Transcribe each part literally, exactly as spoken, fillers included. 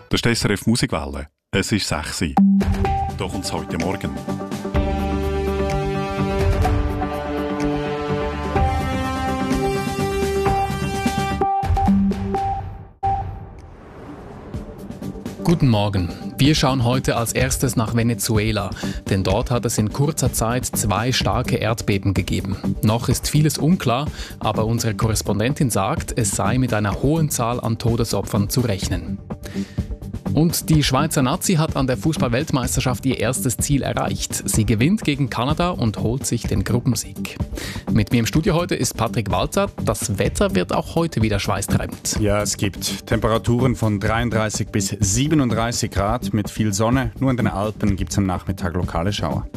Das ist die S R F Musikwelle. Es ist sechs Uhr. Doch uns heute Morgen. Guten Morgen. Wir schauen heute als erstes nach Venezuela, denn dort hat es in kurzer Zeit zwei starke Erdbeben gegeben. Noch ist vieles unklar, aber unsere Korrespondentin sagt, es sei mit einer hohen Zahl an Todesopfern zu rechnen. Und die Schweizer Nazi hat an der Fußball-Weltmeisterschaft ihr erstes Ziel erreicht. Sie gewinnt gegen Kanada und holt sich den Gruppensieg. Mit mir im Studio heute ist Patrick Walter. Das Wetter wird auch heute wieder schweißtreibend. Ja, es gibt Temperaturen von dreiunddreißig bis siebenunddreißig Grad mit viel Sonne. Nur in den Alpen gibt es am Nachmittag lokale Schauer.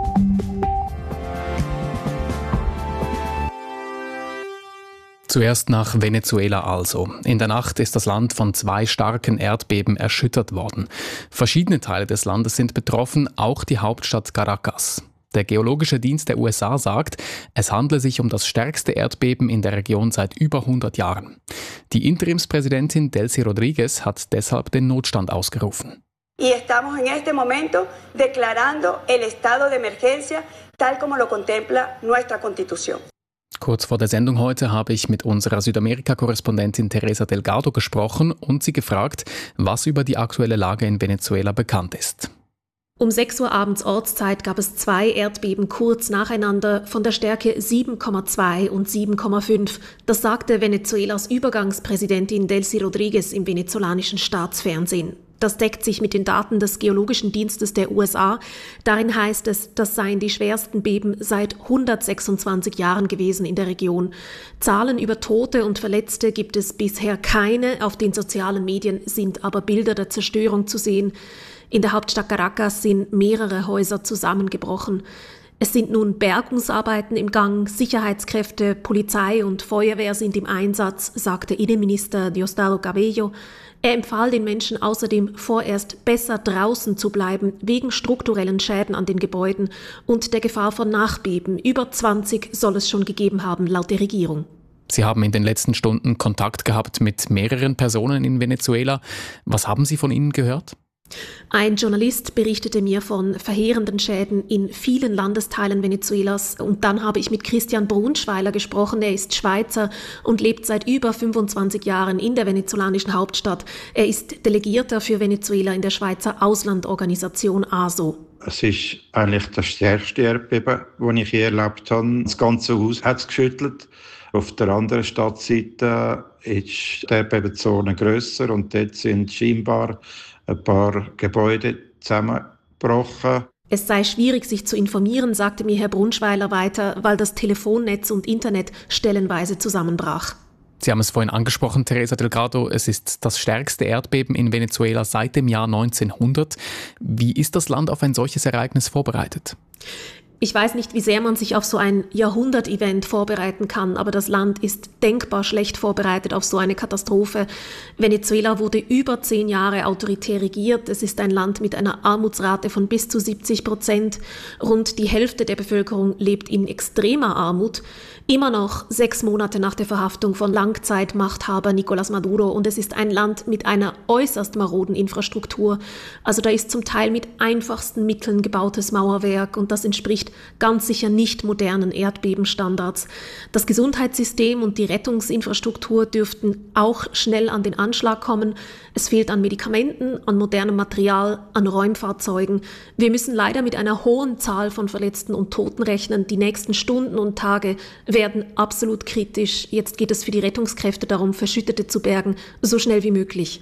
Zuerst nach Venezuela also. In der Nacht ist das Land von zwei starken Erdbeben erschüttert worden. Verschiedene Teile des Landes sind betroffen, auch die Hauptstadt Caracas. Der Geologische Dienst der U S A sagt, es handle sich um das stärkste Erdbeben in der Region seit über hundert Jahren. Die Interimspräsidentin Delcy Rodríguez hat deshalb den Notstand ausgerufen. Y estamos en este momento declarando el estado de emergencia, tal como lo contempla nuestra Constitución. Kurz vor der Sendung heute habe ich mit unserer Südamerika-Korrespondentin Teresa Delgado gesprochen und sie gefragt, was über die aktuelle Lage in Venezuela bekannt ist. Um sechs Uhr abends Ortszeit gab es zwei Erdbeben kurz nacheinander von der Stärke sieben Komma zwei und sieben Komma fünf. Das sagte Venezuelas Übergangspräsidentin Delcy Rodríguez im venezolanischen Staatsfernsehen. Das deckt sich mit den Daten des Geologischen Dienstes der U S A. Darin heißt es, das seien die schwersten Beben seit hundertsechsundzwanzig Jahren gewesen in der Region. Zahlen über Tote und Verletzte gibt es bisher keine. Auf den sozialen Medien sind aber Bilder der Zerstörung zu sehen. In der Hauptstadt Caracas sind mehrere Häuser zusammengebrochen. Es sind nun Bergungsarbeiten im Gang, Sicherheitskräfte, Polizei und Feuerwehr sind im Einsatz, sagte Innenminister Diosdado Cabello. Er empfahl den Menschen außerdem, vorerst besser draußen zu bleiben, wegen strukturellen Schäden an den Gebäuden und der Gefahr von Nachbeben. Über zwanzig soll es schon gegeben haben, laut der Regierung. Sie haben in den letzten Stunden Kontakt gehabt mit mehreren Personen in Venezuela. Was haben Sie von ihnen gehört? Ein Journalist berichtete mir von verheerenden Schäden in vielen Landesteilen Venezuelas und dann habe ich mit Christian Brunschweiler gesprochen. Er ist Schweizer und lebt seit über fünfundzwanzig Jahren in der venezolanischen Hauptstadt. Er ist Delegierter für Venezuela in der Schweizer Auslandorganisation A S O. Es ist eigentlich das stärkste Erdbeben, das ich je erlebt habe. Das ganze Haus hat es geschüttelt. Auf der anderen Stadtseite ist die Erdbebenzone grösser und dort sind scheinbar ein paar Gebäude zusammengebrochen. Es sei schwierig, sich zu informieren, sagte mir Herr Brunschweiler weiter, weil das Telefonnetz und Internet stellenweise zusammenbrach. Sie haben es vorhin angesprochen, Teresa Delgado, es ist das stärkste Erdbeben in Venezuela seit dem Jahr neunzehnhundert. Wie ist das Land auf ein solches Ereignis vorbereitet? Ich weiß nicht, wie sehr man sich auf so ein Jahrhundert-Event vorbereiten kann, aber das Land ist denkbar schlecht vorbereitet auf so eine Katastrophe. Venezuela wurde über zehn Jahre autoritär regiert. Es ist ein Land mit einer Armutsrate von bis zu siebzig Prozent. Rund die Hälfte der Bevölkerung lebt in extremer Armut. Immer noch sechs Monate nach der Verhaftung von Langzeitmachthaber Nicolás Maduro. Und es ist ein Land mit einer äußerst maroden Infrastruktur. Also da ist zum Teil mit einfachsten Mitteln gebautes Mauerwerk und das entspricht ganz sicher nicht modernen Erdbebenstandards. Das Gesundheitssystem und die Rettungsinfrastruktur dürften auch schnell an den Anschlag kommen. Es fehlt an Medikamenten, an modernem Material, an Räumfahrzeugen. Wir müssen leider mit einer hohen Zahl von Verletzten und Toten rechnen. Die nächsten Stunden und Tage werden absolut kritisch. Jetzt geht es für die Rettungskräfte darum, Verschüttete zu bergen, so schnell wie möglich.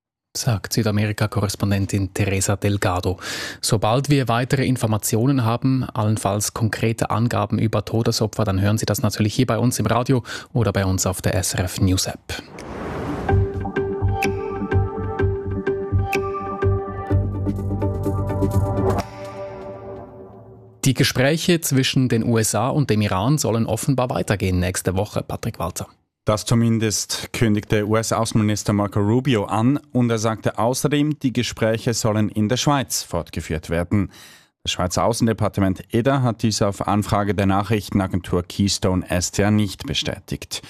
Sagt Südamerika-Korrespondentin Teresa Delgado. Sobald wir weitere Informationen haben, allenfalls konkrete Angaben über Todesopfer, dann hören Sie das natürlich hier bei uns im Radio oder bei uns auf der S R F News App. Die Gespräche zwischen den U S A und dem Iran sollen offenbar weitergehen nächste Woche, Patrick Walter. Das zumindest kündigte U S-Außenminister Marco Rubio an und er sagte außerdem, die Gespräche sollen in der Schweiz fortgeführt werden. Das Schweizer Außendepartement E D A hat dies auf Anfrage der Nachrichtenagentur Keystone S T A nicht bestätigt.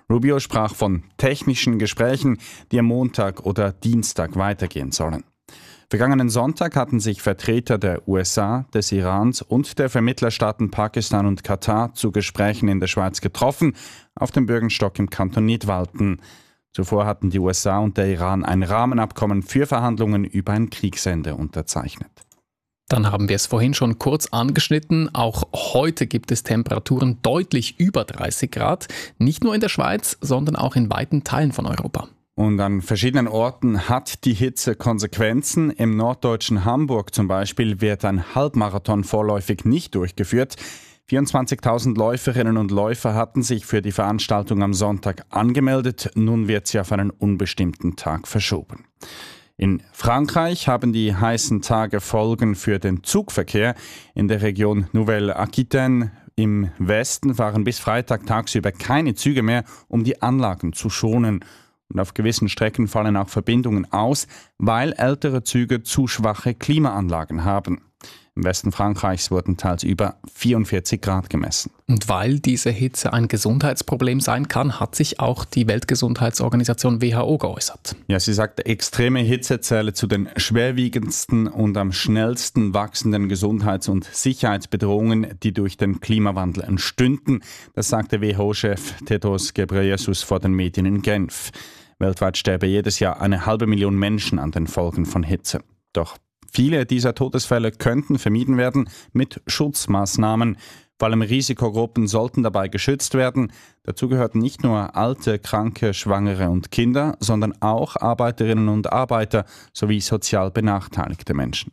Rubio sprach von technischen Gesprächen, die am Montag oder Dienstag weitergehen sollen. Vergangenen Sonntag hatten sich Vertreter der U S A, des Irans und der Vermittlerstaaten Pakistan und Katar zu Gesprächen in der Schweiz getroffen, auf dem Bürgenstock im Kanton Nidwalden. Zuvor hatten die U S A und der Iran ein Rahmenabkommen für Verhandlungen über ein Kriegsende unterzeichnet. Dann haben wir es vorhin schon kurz angeschnitten. Auch heute gibt es Temperaturen deutlich über dreißig Grad. Nicht nur in der Schweiz, sondern auch in weiten Teilen von Europa. Und an verschiedenen Orten hat die Hitze Konsequenzen. Im norddeutschen Hamburg zum Beispiel wird ein Halbmarathon vorläufig nicht durchgeführt. vierundzwanzigtausend Läuferinnen und Läufer hatten sich für die Veranstaltung am Sonntag angemeldet. Nun wird sie auf einen unbestimmten Tag verschoben. In Frankreich haben die heißen Tage Folgen für den Zugverkehr. In der Region Nouvelle-Aquitaine im Westen fahren bis Freitag tagsüber keine Züge mehr, um die Anlagen zu schonen. Und auf gewissen Strecken fallen auch Verbindungen aus, weil ältere Züge zu schwache Klimaanlagen haben. Im Westen Frankreichs wurden teils über vierundvierzig Grad gemessen. Und weil diese Hitze ein Gesundheitsproblem sein kann, hat sich auch die Weltgesundheitsorganisation W H O geäußert. Ja, sie sagt, extreme Hitze zähle zu den schwerwiegendsten und am schnellsten wachsenden Gesundheits- und Sicherheitsbedrohungen, die durch den Klimawandel entstünden. Das sagte W H O-Chef Tedros Ghebreyesus vor den Medien in Genf. Weltweit sterbe jedes Jahr eine halbe Million Menschen an den Folgen von Hitze. Doch viele dieser Todesfälle könnten vermieden werden mit Schutzmaßnahmen. Vor allem Risikogruppen sollten dabei geschützt werden. Dazu gehörten nicht nur alte, kranke, Schwangere und Kinder, sondern auch Arbeiterinnen und Arbeiter sowie sozial benachteiligte Menschen.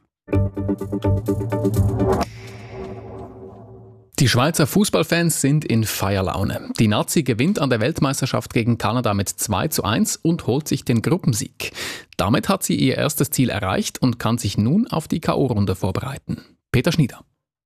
Die Schweizer Fußballfans sind in Feierlaune. Die Nazi gewinnt an der Weltmeisterschaft gegen Kanada mit zwei zu eins und holt sich den Gruppensieg. Damit hat sie ihr erstes Ziel erreicht und kann sich nun auf die K O-Runde vorbereiten. Peter Schnieder.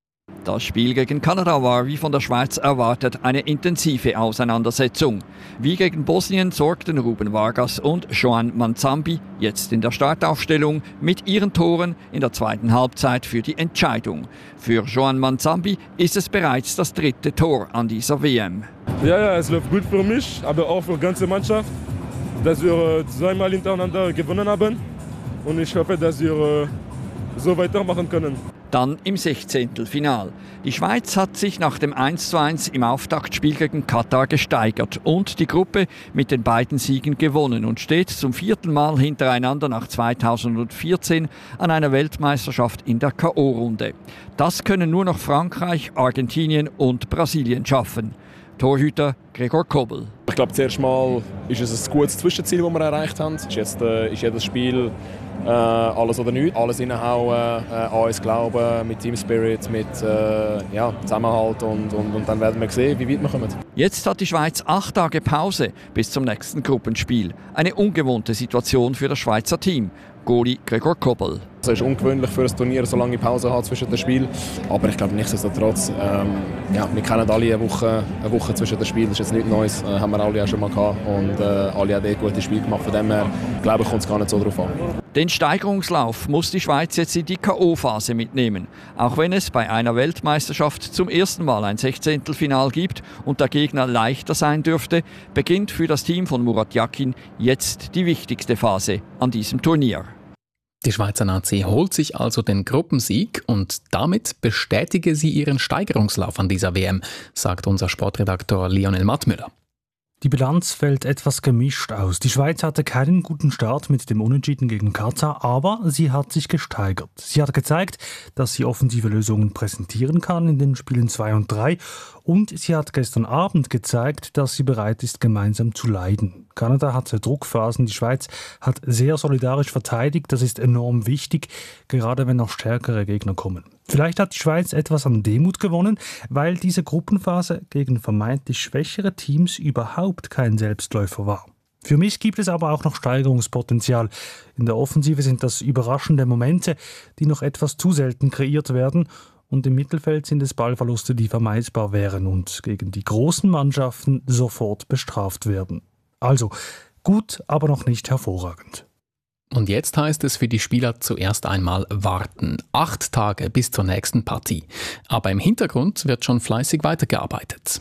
Das Spiel gegen Kanada war, wie von der Schweiz erwartet, eine intensive Auseinandersetzung. Wie gegen Bosnien sorgten Ruben Vargas und Joan Manzambi jetzt in der Startaufstellung mit ihren Toren in der zweiten Halbzeit für die Entscheidung. Für Joan Manzambi ist es bereits das dritte Tor an dieser W M. Ja, ja, es läuft gut für mich, aber auch für die ganze Mannschaft, dass wir zweimal hintereinander gewonnen haben. Und ich hoffe, dass wir so weitermachen können. Dann im Sechzehntelfinal. Die Schweiz hat sich nach dem eins zu eins im Auftaktspiel gegen Katar gesteigert und die Gruppe mit den beiden Siegen gewonnen und steht zum vierten Mal hintereinander nach zweitausendvierzehn an einer Weltmeisterschaft in der K O-Runde. Das können nur noch Frankreich, Argentinien und Brasilien schaffen. Torhüter Gregor Kobel. Ich glaube, zuerst mal ist es ein gutes Zwischenziel, das wir erreicht haben. Ist jetzt äh, ist jedes Spiel äh, alles oder nichts. Alles reinhauen, äh, an uns glauben, mit Team Spirit, mit äh, ja, Zusammenhalt und, und, und dann werden wir sehen, wie weit wir kommen. Jetzt hat die Schweiz acht Tage Pause bis zum nächsten Gruppenspiel. Eine ungewohnte Situation für das Schweizer Team. Goalie Gregor Kobel. Es ist ungewöhnlich für ein Turnier, so lange Pause zu haben zwischen den Spielen. Aber ich glaube, nichtsdestotrotz, ähm, ja, wir kennen alle eine Woche, eine Woche zwischen den Spielen. Das ist jetzt nichts Neues, äh, haben wir alle auch schon mal gehabt. Und äh, alle haben gute Spiele gemacht. Von dem her, glaube ich, kommt es gar nicht so drauf an. Den Steigerungslauf muss die Schweiz jetzt in die K O-Phase mitnehmen. Auch wenn es bei einer Weltmeisterschaft zum ersten Mal ein Sechzehntelfinal gibt und der Gegner leichter sein dürfte, beginnt für das Team von Murat Yakin jetzt die wichtigste Phase an diesem Turnier. Die Schweizer Nazi holt sich also den Gruppensieg und damit bestätige sie ihren Steigerungslauf an dieser W M, sagt unser Sportredaktor Lionel Mattmüller. Die Bilanz fällt etwas gemischt aus. Die Schweiz hatte keinen guten Start mit dem Unentschieden gegen Katar, aber sie hat sich gesteigert. Sie hat gezeigt, dass sie offensive Lösungen präsentieren kann in den Spielen zwei und drei und sie hat gestern Abend gezeigt, dass sie bereit ist, gemeinsam zu leiden. Kanada hatte Druckphasen, die Schweiz hat sehr solidarisch verteidigt, das ist enorm wichtig, gerade wenn noch stärkere Gegner kommen. Vielleicht hat die Schweiz etwas an Demut gewonnen, weil diese Gruppenphase gegen vermeintlich schwächere Teams überhaupt kein Selbstläufer war. Für mich gibt es aber auch noch Steigerungspotenzial. In der Offensive sind das überraschende Momente, die noch etwas zu selten kreiert werden. Und im Mittelfeld sind es Ballverluste, die vermeidbar wären und gegen die großen Mannschaften sofort bestraft werden. Also gut, aber noch nicht hervorragend. Und jetzt heißt es für die Spieler zuerst einmal warten. Acht Tage bis zur nächsten Partie. Aber im Hintergrund wird schon fleißig weitergearbeitet.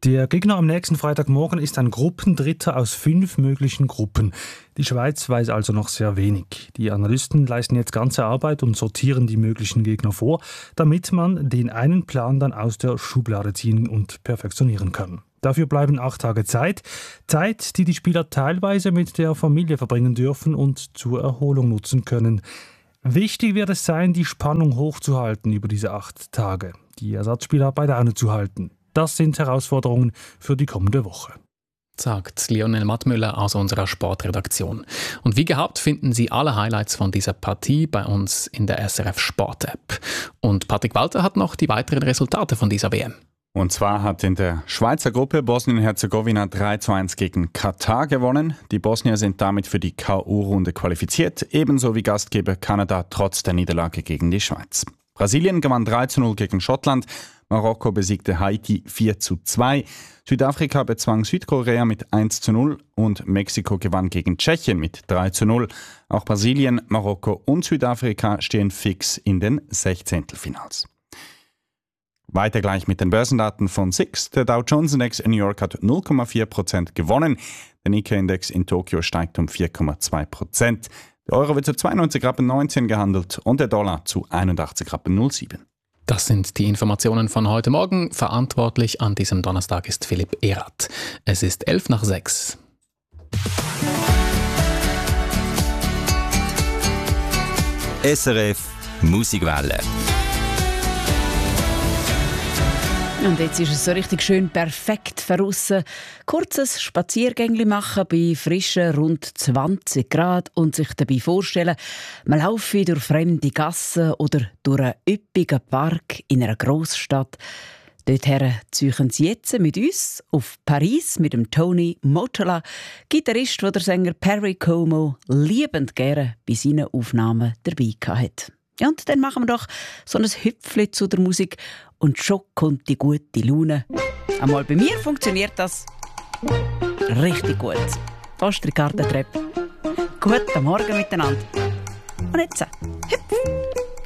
Der Gegner am nächsten Freitagmorgen ist ein Gruppendritter aus fünf möglichen Gruppen. Die Schweiz weiß also noch sehr wenig. Die Analysten leisten jetzt ganze Arbeit und sortieren die möglichen Gegner vor, damit man den einen Plan dann aus der Schublade ziehen und perfektionieren kann. Dafür bleiben acht Tage Zeit. Zeit, die die Spieler teilweise mit der Familie verbringen dürfen und zur Erholung nutzen können. Wichtig wird es sein, die Spannung hochzuhalten über diese acht Tage. Die Ersatzspieler bei Laune zu halten. Das sind Herausforderungen für die kommende Woche, sagt Lionel Mattmüller aus unserer Sportredaktion. Und wie gehabt finden Sie alle Highlights von dieser Partie bei uns in der S R F Sport App. Und Patrick Walter hat noch die weiteren Resultate von dieser W M. Und zwar hat in der Schweizer Gruppe Bosnien-Herzegowina drei zu eins gegen Katar gewonnen. Die Bosnier sind damit für die K O-Runde qualifiziert, ebenso wie Gastgeber Kanada trotz der Niederlage gegen die Schweiz. Brasilien gewann drei zu null gegen Schottland. Marokko besiegte Haiti vier zu zwei, Südafrika bezwang Südkorea mit eins zu null und Mexiko gewann gegen Tschechien mit drei zu null. Auch Brasilien, Marokko und Südafrika stehen fix in den Sechzehntelfinals. Weiter gleich mit den Börsendaten von S I X. Der Dow Jones Index in New York hat null Komma vier Prozent gewonnen. Der Nikkei-Index in Tokio steigt um vier Komma zwei Prozent. Der Euro wird zu zweiundneunzig Rappen neunzehn gehandelt und der Dollar zu einundachtzig Rappen null sieben. Das sind die Informationen von heute Morgen. Verantwortlich an diesem Donnerstag ist Philipp Erath. Es ist elf nach sechs. S R F Musikwelle. Und jetzt ist es so richtig schön perfekt verrissen. Kurzes Spaziergängli machen bei frischen rund zwanzig Grad und sich dabei vorstellen, man laufe durch fremde Gassen oder durch einen üppigen Park in einer Grossstadt. Dorthin ziehen sie jetzt mit uns auf Paris mit dem Tony Motola, Gitarrist, der der Sänger Perry Como liebend gerne bei seinen Aufnahmen dabei hatte. Ja, und dann machen wir doch so ein Hüpfli zu der Musik und schon kommt die gute Laune. Einmal bei mir funktioniert das richtig gut. Astrid Gartentrepp. Guten Morgen miteinander. Und jetzt hüpf!